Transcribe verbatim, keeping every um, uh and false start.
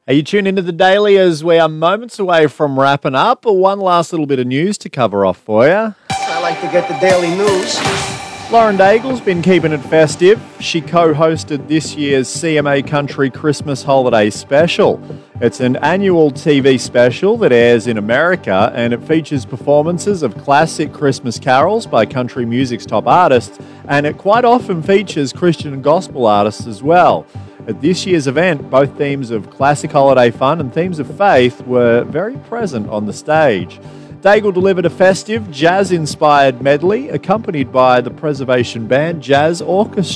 Are you tuned into the Daily as we are moments away from wrapping up? One last little bit of news to cover off for you. I like to get the daily news. Lauren Daigle's been keeping it festive. She co-hosted this year's C M A Country Christmas Holiday Special. It's an annual T V special that airs in America, and it features performances of classic Christmas carols by country music's top artists, and it quite often features Christian and gospel artists as well. At this year's event, both themes of classic holiday fun and themes of faith were very present on the stage. Daigle delivered a festive, jazz-inspired medley accompanied by the Preservation Band Jazz Orchestra.